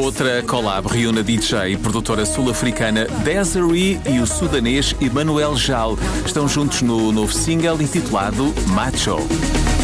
Outra collab reúne a DJ e produtora sul-africana Desiree e o sudanês Emmanuel Jal. Estão juntos no novo single intitulado Macho.